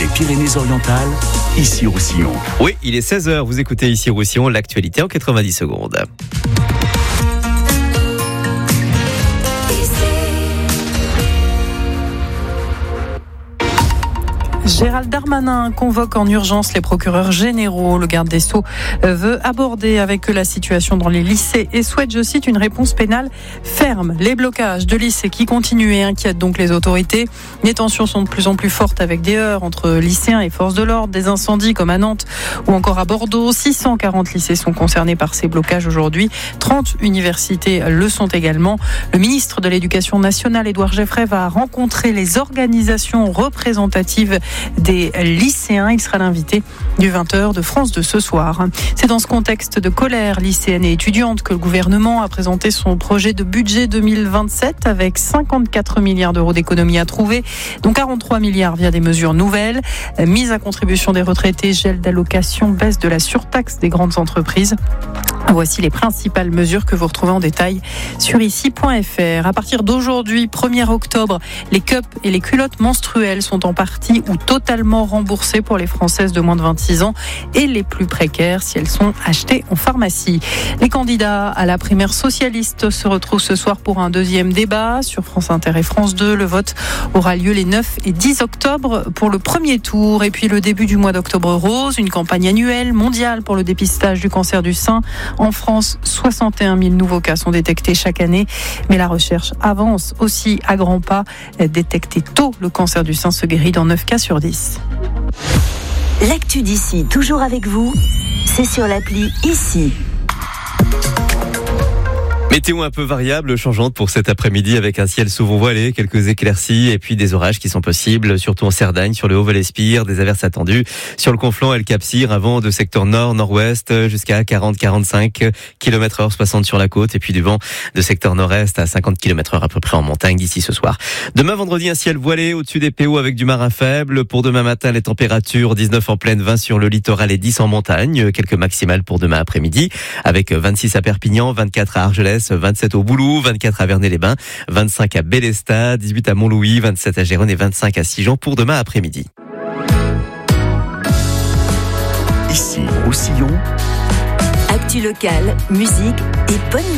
Pyrénées-Orientales, ici Roussillon. Oui, il est 16h, vous écoutez ici Roussillon, l'actualité en 90 secondes. Gérald Darmanin convoque en urgence les procureurs généraux. Le garde des Sceaux veut aborder avec eux la situation dans les lycées et souhaite, je cite, une réponse pénale ferme. Les blocages de lycées qui continuent et inquiètent donc les autorités. Les tensions sont de plus en plus fortes avec des heurts entre lycéens et forces de l'ordre, des incendies comme à Nantes ou encore à Bordeaux. 640 lycées sont concernés par ces blocages aujourd'hui. 30 universités le sont également. Le ministre de l'Éducation nationale, Édouard Geoffrey, va rencontrer les organisations représentatives des lycéens. Il sera l'invité du 20h de France 2 ce soir. C'est dans ce contexte de colère lycéenne et étudiante que le gouvernement a présenté son projet de budget 2027 avec 54 milliards d'euros d'économies à trouver, dont 43 milliards via des mesures nouvelles, mise à contribution des retraités, gel d'allocations, baisse de la surtaxe des grandes entreprises. Voici les principales mesures que vous retrouvez en détail sur ici.fr. À partir d'aujourd'hui, 1er octobre, les cups et les culottes menstruelles sont en partie ou totalement remboursées pour les Françaises de moins de 26 ans et les plus précaires si elles sont achetées en pharmacie. Les candidats à la primaire socialiste se retrouvent ce soir pour un deuxième débat sur France Inter et France 2. Le vote aura lieu les 9 et 10 octobre pour le premier tour. Et puis le début du mois d'octobre rose, une campagne annuelle mondiale pour le dépistage du cancer du sein. En France, 61 000 nouveaux cas sont détectés chaque année. Mais la recherche avance aussi à grands pas. Détecter tôt le cancer du sein se guérit dans 9 cas sur 10. L'actu d'ici, toujours avec vous, c'est sur l'appli Ici. Météo un peu variable, changeante pour cet après-midi avec un ciel souvent voilé, quelques éclaircies et puis des orages qui sont possibles, surtout en Cerdagne, sur le Haut-Val-Espire, des averses attendues. Sur le Conflent et le Cap-Cyr, un vent de secteur nord-nord-ouest jusqu'à 40-45 km/h, 60 sur la côte et puis du vent de secteur nord-est à 50 km/h à peu près en montagne d'ici ce soir. Demain vendredi, un ciel voilé au-dessus des PO avec du marin faible. Pour demain matin, les températures 19 en plaine, 20 sur le littoral et 10 en montagne. Quelques maximales pour demain après-midi avec 26 à Perpignan, 24 à Argelès, 27 au Boulou, 24 à Vernet-les-Bains, 25 à Bélestat, 18 à Montlouis, 27 à Gérone et 25 à Sigean pour demain après-midi. Ici Roussillon. Actu locale, musique et bonne